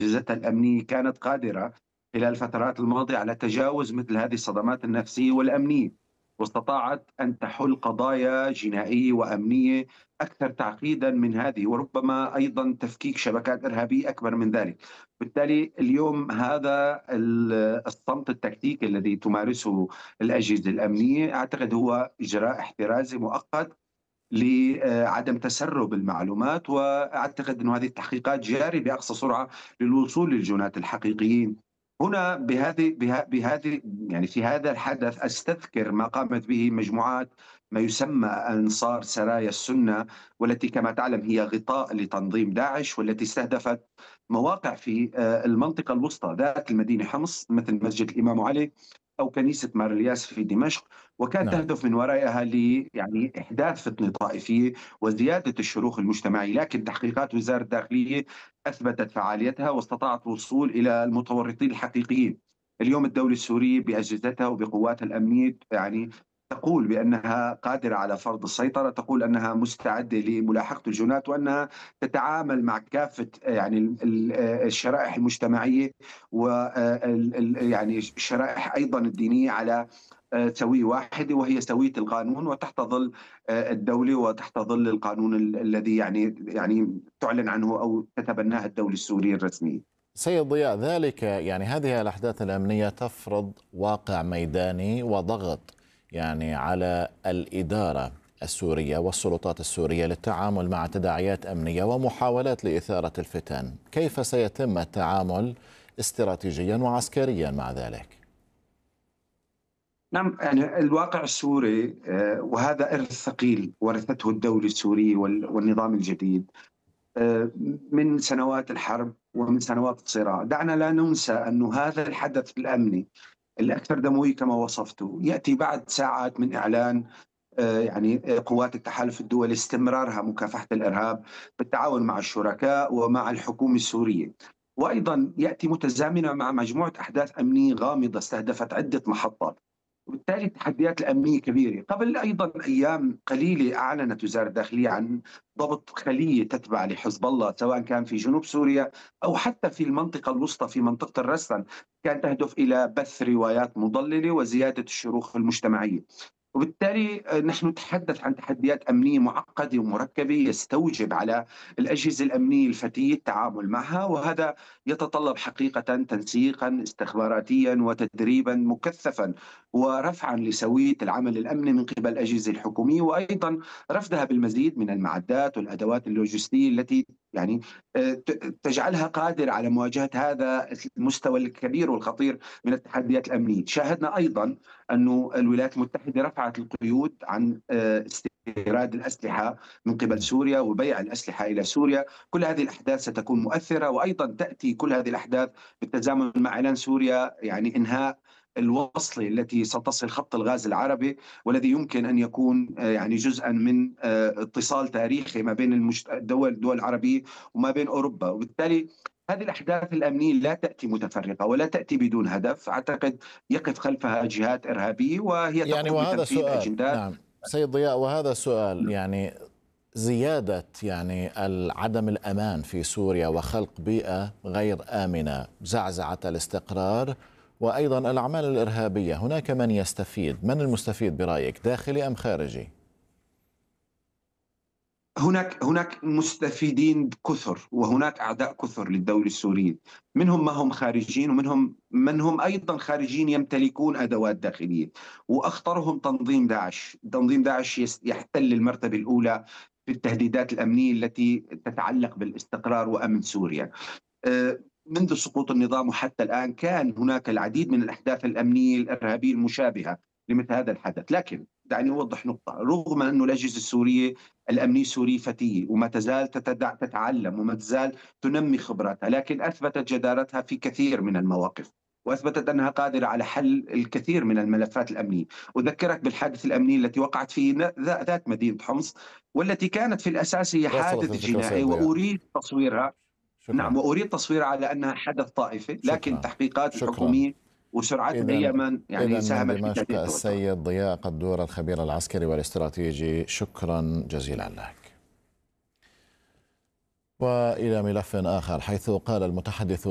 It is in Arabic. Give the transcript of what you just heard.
أجهزتها الأمنية كانت قادرة خلال الفترات الماضية على تجاوز مثل هذه الصدمات النفسية والأمنية، واستطاعت أن تحل قضايا جنائية وأمنية أكثر تعقيدا من هذه، وربما أيضا تفكيك شبكات إرهابية أكبر من ذلك. بالتالي اليوم هذا الصمت التكتيكي الذي تمارسه الأجهزة الأمنية أعتقد هو إجراء احترازي مؤقت لعدم تسرب المعلومات، واعتقد انه هذه التحقيقات جاري باقصى سرعه للوصول للجنات الحقيقيين. هنا بهذه يعني في هذا الحدث استذكر ما قامت به مجموعات ما يسمى انصار سرايا السنه، والتي كما تعلم هي غطاء لتنظيم داعش، والتي استهدفت مواقع في المنطقه الوسطى ذات المدينه حمص مثل مسجد الامام علي او كنيسه مار الياس في دمشق، وكانت نعم. تهدف من ورائها يعني إحداث فتنة طائفية وزيادة الشروخ المجتمعي، لكن تحقيقات وزارة الداخلية أثبتت فعاليتها واستطاعت الوصول إلى المتورطين الحقيقيين. اليوم الدولة السورية بأجهزتها وبقواتها الأمنية يعني تقول بأنها قادرة على فرض السيطرة، تقول أنها مستعدة لملاحقة الجنات، وأنها تتعامل مع كافة يعني الشرائح المجتمعية يعني الشرائح أيضا الدينية على سوية واحدة، وهي سوية القانون وتحت ظل الدولة وتحت ظل القانون الذي يعني تعلن عنه أو تتبناه الدولة السورية الرسمية. سيد ضياء، ذلك يعني هذه الأحداث الأمنية تفرض واقع ميداني وضغط يعني على الإدارة السورية والسلطات السورية للتعامل مع تداعيات أمنية ومحاولات لإثارة الفتن. كيف سيتم التعامل استراتيجيا وعسكريا مع ذلك؟ نعم، يعني الواقع السوري وهذا إرث ثقيل ورثته الدولة السورية والنظام الجديد من سنوات الحرب ومن سنوات الصراع. دعنا لا ننسى أن هذا الحدث الأمني الأكثر دموي كما وصفته يأتي بعد ساعات من إعلان يعني قوات التحالف الدولي استمرارها مكافحة الإرهاب بالتعاون مع الشركاء ومع الحكومة السورية، وأيضا يأتي متزامنة مع مجموعة أحداث أمنية غامضة استهدفت عدة محطات، وبالتالي التحديات الأمنية كبيرة. قبل أيضا أيام قليلة أعلنت وزارة الداخلية عن ضبط خلية تتبع لحزب الله سواء كان في جنوب سوريا أو حتى في المنطقة الوسطى في منطقة الرسن، كان تهدف إلى بث روايات مضللة وزيادة الشروخ المجتمعية. وبالتالي نحن نتحدث عن تحديات أمنية معقدة ومركبة يستوجب على الأجهزة الأمنية الفتية التعامل معها، وهذا يتطلب حقيقة تنسيقا استخباراتيا وتدريبا مكثفا ورفعا لسوية العمل الأمني من قبل الأجهزة الحكومية، وأيضا رفدها بالمزيد من المعدات والأدوات اللوجستية التي يعني تجعلها قادرة على مواجهة هذا المستوى الكبير والخطير من التحديات الأمنية. شاهدنا أيضا أن الولايات المتحدة رفعت القيود عن استيراد الأسلحة من قبل سوريا وبيع الأسلحة إلى سوريا. كل هذه الأحداث ستكون مؤثرة، وأيضا تأتي كل هذه الأحداث بالتزامن مع إعلان سوريا يعني إنهاء الوصلة التي ستصل خط الغاز العربي، والذي يمكن أن يكون يعني جزءا من اتصال تاريخي ما بين الدول العربية وما بين أوروبا. وبالتالي هذه الأحداث الأمنية لا تأتي متفرقة ولا تأتي بدون هدف، أعتقد يقف خلفها جهات إرهابية وهي يعني تقوم وهذا بتنفيذ سؤال، أجندات. نعم سيد ضياء، وهذا سؤال يعني زيادة يعني عدم الأمان في سوريا وخلق بيئة غير آمنة، زعزعة الاستقرار، وأيضا الأعمال الإرهابية. هناك من يستفيد، من المستفيد برأيك، داخلي أم خارجي؟ هناك مستفيدين كثر وهناك أعداء كثر للدولة السورية، منهم ما هم خارجين ومنهم من هم أيضا خارجين يمتلكون أدوات داخلية، وأخطرهم تنظيم داعش. تنظيم داعش يحتل المرتبة الأولى في التهديدات الأمنية التي تتعلق بالاستقرار وأمن سوريا. منذ سقوط النظام وحتى الآن كان هناك العديد من الأحداث الأمنية الإرهابية المشابهة لمثل هذا الحدث. لكن دعني أوضح نقطة: رغم أن الأجهزة السورية الأمنية السورية فتية وما تزال تتعلم وما تزال تنمي خبراتها، لكن أثبتت جدارتها في كثير من المواقف، واثبتت انها قادره على حل الكثير من الملفات الامنيه. اذكرك بالحادث الامني التي وقعت في ذات مدينه حمص، والتي كانت في الاساس هي وصلت حادث الفكرة جنائي سيد ضياء. واريد تصويرها. شكرا. نعم، وأريد تصويرها على أنها حدث طائفي، لكن شكرا. التحقيقات شكرا. الحكومية وسرعتها إذا هي من يعني من ساهمت في دمشق تهدئة التوترات. السيد ضياء قدور، الخبير العسكري والاستراتيجي، شكرا جزيلا لك. وإلى ملف آخر، حيث قال المتحدث